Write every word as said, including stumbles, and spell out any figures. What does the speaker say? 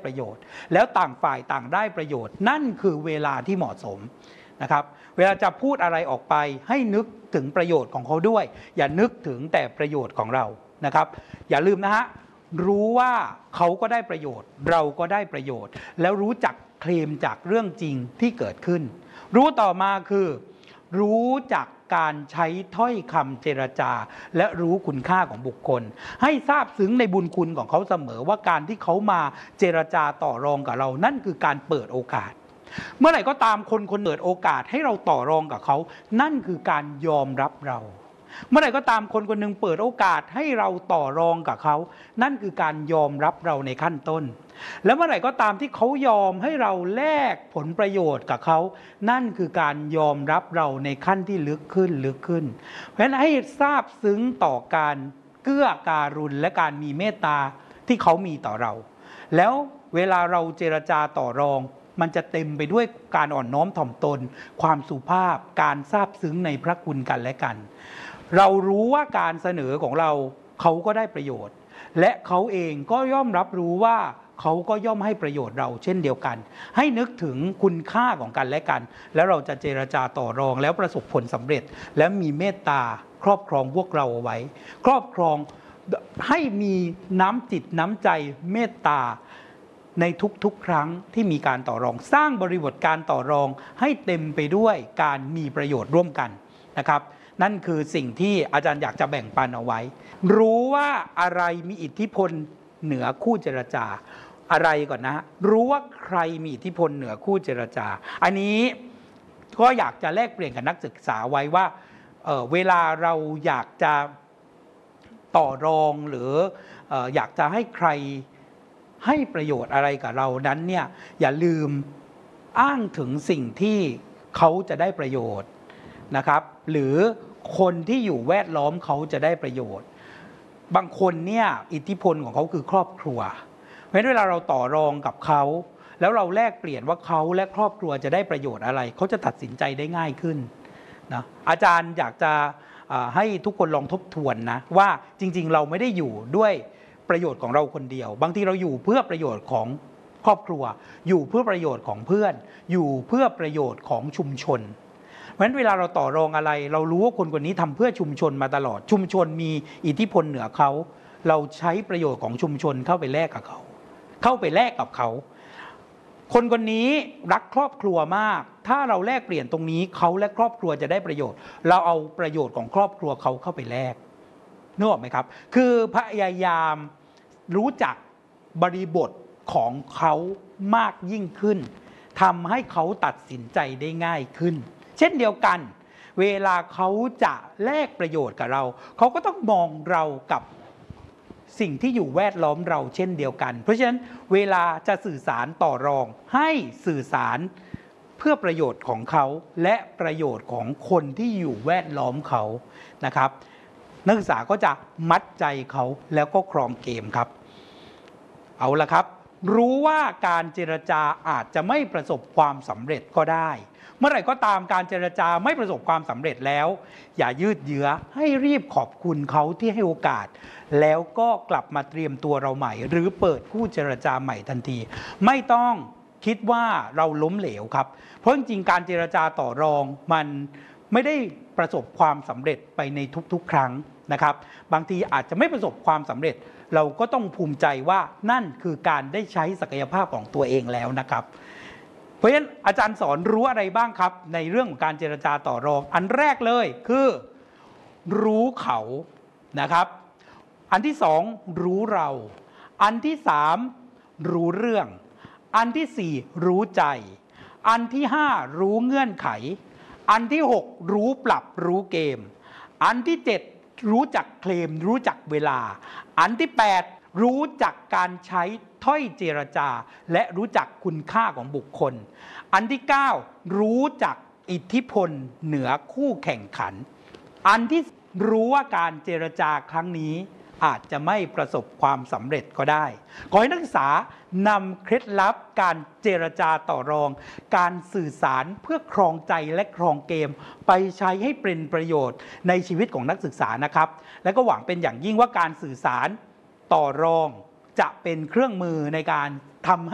ประโยชน์แล้วต่างฝ่ายต่างได้ประโยชน์นั่นคือเวลาที่เหมาะสมนะครับเวลาจะพูดอะไรออกไปให้นึกถึงประโยชน์ของเขาด้วยอย่านึกถึงแต่ประโยชน์ของเรานะครับอย่าลืมนะฮะรู้ว่าเขาก็ได้ประโยชน์เราก็ได้ประโยชน์แล้วรู้จักเคลมจากเรื่องจริงที่เกิดขึ้นรู้ต่อมาคือรู้จักการใช้ถ้อยคำเจรจาและรู้คุณค่าของบุคคลให้ทราบซึ้งในบุญคุณของเขาเสมอว่าการที่เขามาเจรจาต่อรองกับเรานั่นคือการเปิดโอกาสเมื่อไหร่ก็ตามคนคนเปิดโอกาสให้เราต่อรองกับเขานั่นคือการยอมรับเราเมื่อไหร่ก็ตามคนคนหนึ่งเปิดโอกาสให้เราต่อรองกับเขานั่นคือการยอมรับเราในขั้นต้นแล้วเมื่อไหร่ก็ตามที่เขายอมให้เราแลกผลประโยชน์กับเขานั่นคือการยอมรับเราในขั้นที่ลึกขึ้นลึกขึ้นเพราะฉะนั้นให้ทราบซึ้งต่อการเกื้อการุณและการมีเมตตาที่เขามีต่อเราแล้วเวลาเราเจรจาต่อรองมันจะเต็มไปด้วยการอ่อนน้อมถ่อมตนความสุภาพการซาบซึ้งในพระคุณกันและกันเรารู้ว่าการเสนอของเราเขาก็ได้ประโยชน์และเขาเองก็ย่อมรับรู้ว่าเขาก็ย่อมให้ประโยชน์เราเช่นเดียวกันให้นึกถึงคุณค่าของกันและกันแล้วเราจะเจรจาต่อรองแล้วประสบผลสำเร็จและมีเมตตาครอบครองพวกเราเอาไว้ครอบครองให้มีน้ำจิตน้ำใจเมตตาในทุกๆครั้งที่มีการต่อรองสร้างบริบทการต่อรองให้เต็มไปด้วยการมีประโยชน์ร่วมกันนะครับนั่นคือสิ่งที่อาจารย์อยากจะแบ่งปันเอาไว้รู้ว่าอะไรมีอิทธิพลเหนือคู่เจรจาอะไรก่อนนะรู้ว่าใครมีอิทธิพลเหนือคู่เจรจาอันนี้ก็อยากจะแลกเปลี่ยนกับนักศึกษาไว้ว่า เอ่อ เวลาเราอยากจะต่อรองหรือเอ่ออยากจะให้ใครให้ประโยชน์อะไรกับเรานั้นเนี่ยอย่าลืมอ้างถึงสิ่งที่เขาจะได้ประโยชน์นะครับหรือคนที่อยู่แวดล้อมเขาจะได้ประโยชน์บางคนเนี่ยอิทธิพลของเขาคือครอบครัวเพราะฉะนั้นเวลาเราต่อรองกับเขาแล้วเราแลกเปลี่ยนว่าเขาและครอบครัวจะได้ประโยชน์อะไรเขาจะตัดสินใจได้ง่ายขึ้นนะอาจารย์อยากจะให้ทุกคนลองทบทวนนะว่าจริงๆเราไม่ได้อยู่ด้วยประโยชน์ของเราคนเดียวบางทีเราอยู่เพื่อประโยชน์ของครอบครัวอยู่เพื่อประโยชน์ของเพื่อนอยู่เพื่อประโยชน์ของชุมชนเพราะฉะนั้นเวลาเราต่อรองอะไรเรารู้ว่าคนคนนี้ทำเพื่อชุมชนมาตลอดชุมชนมีอิทธิพลเหนือเขาเราใช้ประโยชน์ของชุมชนเข้าไปแลกกับเขาเข้าไปแลกกับเขาคนคนนี้รักครอบครัวมากถ้าเราแลกเปลี่ยนตรงนี้เขาและครอบครัวจะได้ประโยชน์เราเอาประโยชน์ของครอบครัวเขาเข้าไปแลกนึกออกไหมครับคือพยายามรู้จักบริบทของเขามากยิ่งขึ้นทำให้เขาตัดสินใจได้ง่ายขึ้นเช่นเดียวกันเวลาเขาจะแลกประโยชน์กับเราเขาก็ต้องมองเรากับสิ่งที่อยู่แวดล้อมเราเช่นเดียวกันเพราะฉะนั้นเวลาจะสื่อสารต่อรองให้สื่อสารเพื่อประโยชน์ของเขาและประโยชน์ของคนที่อยู่แวดล้อมเขานะครับนักศึกษาก็จะมัดใจเขาแล้วก็ครองเกมครับเอาละครับรู้ว่าการเจรจาอาจจะไม่ประสบความสำเร็จก็ได้เมื่อไหร่ก็ตามการเจรจาไม่ประสบความสำเร็จแล้วอย่ายืดเยื้อให้รีบขอบคุณเขาที่ให้โอกาสแล้วก็กลับมาเตรียมตัวเราใหม่หรือเปิดคู่เจรจาใหม่ทันทีไม่ต้องคิดว่าเราล้มเหลวครับเพราะจริงๆการเจรจาต่อรองมันไม่ได้ประสบความสำเร็จไปในทุกๆครั้งนะครับบางทีอาจจะไม่ประสบความสำเร็จเราก็ต้องภูมิใจว่านั่นคือการได้ใช้ศักยภาพของตัวเองแล้วนะครับเพราะฉะนั้นอาจารย์สอนรู้อะไรบ้างครับในเรื่องของการเจรจาต่อรองอันแรกเลยคือรู้เขานะครับอันที่สองรู้เราอันที่สามรู้เรื่องอันที่สี่รู้ใจอันที่ห้ารู้เงื่อนไขอันที่หกรู้ปรับรู้เกมอันที่เจ็ดรู้จักเคลมรู้จักเวลาอันที่แปดรู้จักการใช้ถ้อยเจรจาและรู้จักคุณค่าของบุคคลอันที่เก้ารู้จักอิทธิพลเหนือคู่แข่งขันอันที่รู้ว่าการเจรจาครั้งนี้อาจจะไม่ประสบความสำเร็จก็ได้ขอให้นักศึกษานำเคล็ดลับการเจรจาต่อรองการสื่อสารเพื่อครองใจและครองเกมไปใช้ให้เป็นประโยชน์ในชีวิตของนักศึกษานะครับและก็หวังเป็นอย่างยิ่งว่าการสื่อสารต่อรองจะเป็นเครื่องมือในการทำให้